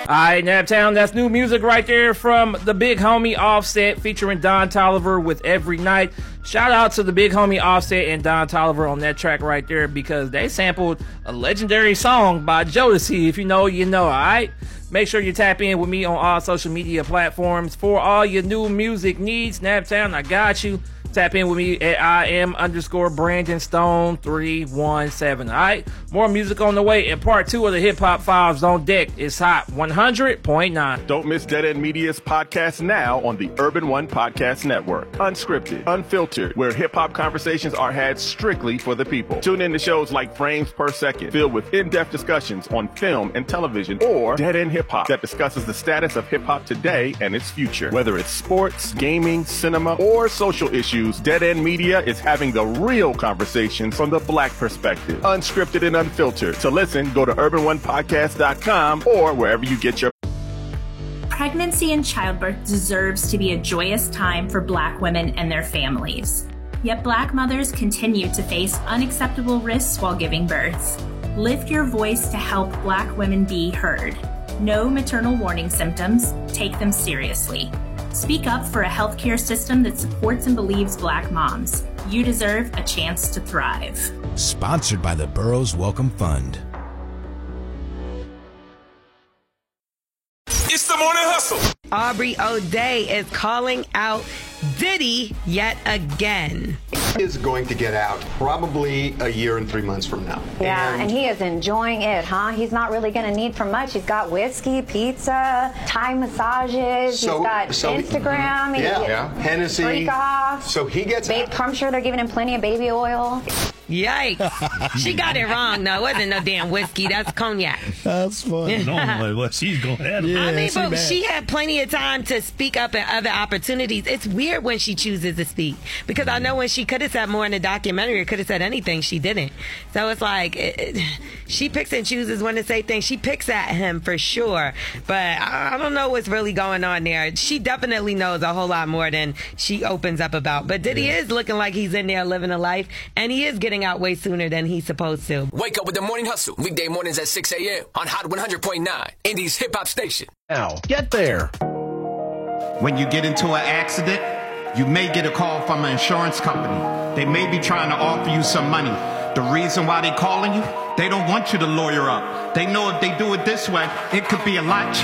Alright, Naptown, that's new music right there from the big homie Offset featuring Don Toliver with Every Night. Shout out to the big homie Offset and Don Toliver on that track right there because they sampled a legendary song by Jodeci. If you know, you know, alright? Make sure you tap in with me on all social media platforms for all your new music needs. Naptown, I got you. Tap in with me at IM_Brandon Stone 317. Alright? More music on the way, and part 2 of the Hip Hop Files on deck. It's Hot 100.9. Don't miss Dead End Media's podcast now on the Urban One Podcast Network. Unscripted, unfiltered, where hip hop conversations are had strictly for the people. Tune in to shows like Frames Per Second, filled with in-depth discussions on film and television, or Dead End Hip Hop, that discusses the status of hip hop today and its future. Whether it's sports, gaming, cinema, or social issues, Dead End Media is having the real conversations from the black perspective, unscripted and unfiltered. To listen, go to urbanonepodcast.com or wherever you get your... Pregnancy and childbirth deserves to be a joyous time for Black women and their families. Yet Black mothers continue to face unacceptable risks while giving birth. Lift your voice to help Black women be heard. Know maternal warning symptoms. Take them seriously. Speak up for a healthcare system that supports and believes Black moms. You deserve a chance to thrive. Sponsored by the Burroughs Welcome Fund. It's the Morning Hustle. Aubrey O'Day is calling out Diddy yet again. Is going to get out probably a year and 3 months from now. Yeah, and he is enjoying it, huh? He's not really going to need for much. He's got whiskey, pizza, Thai massages. He's got Instagram. Hennessy. Freak off. So he gets out. I'm sure they're giving him plenty of baby oil. Yikes. She got it wrong. No, it wasn't no damn whiskey. That's cognac. That's funny. Normally, what she's going to have. Yeah, I mean, but she had plenty of time to speak up in other opportunities. It's weird when she chooses to speak because I know when she could have said more in the documentary or could have said anything, she didn't. So it's like she picks and chooses when to say things. She picks at him for sure, but I don't know what's really going on there. She definitely knows a whole lot more than she opens up about. But Diddy is looking like he's in there living a life, and he is getting out way sooner than he's supposed to. Wake up with the Morning Hustle. Weekday mornings at 6 a.m. on Hot 100.9, Indy's hip hop station. Now, get there. When you get into an accident, you may get a call from an insurance company. They may be trying to offer you some money. The reason why they're calling you, they don't want you to lawyer up. They know if they do it this way, it could be a lot cheaper.